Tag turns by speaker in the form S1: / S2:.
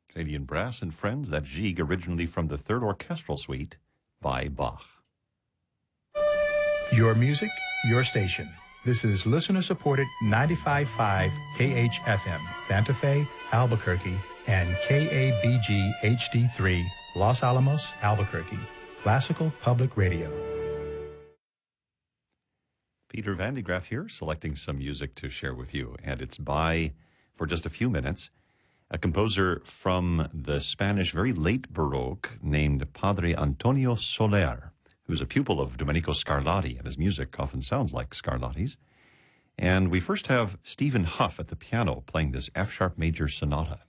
S1: Canadian Brass and Friends, that Gigue, originally from the Third Orchestral Suite by Bach.
S2: Your music, your station. This is listener-supported 95.5 KHFM, Santa Fe, Albuquerque, and KABG HD3, Los Alamos, Albuquerque. Classical Public Radio.
S1: Peter Van de Graaff here, selecting some music to share with you. And it's by, for just a few minutes, a composer from the Spanish very late Baroque named Padre Antonio Soler, who's a pupil of Domenico Scarlatti, and his music often sounds like Scarlatti's. And we first have Stephen Huff at the piano playing this F-sharp major sonata.